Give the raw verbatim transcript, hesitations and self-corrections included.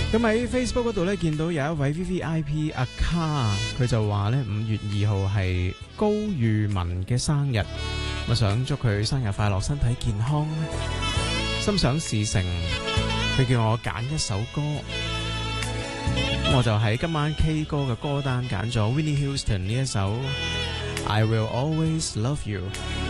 咁喺 Facebook 嗰度咧，見到有一位 V V I P 阿卡，佢就話咧五月二號係高裕文嘅生日，我想祝佢生日快樂，身體健康，心想事成。佢叫我揀一首歌，我就喺今晚 K 歌嘅歌單揀咗 Whitney Houston 呢一首 I Will Always Love You。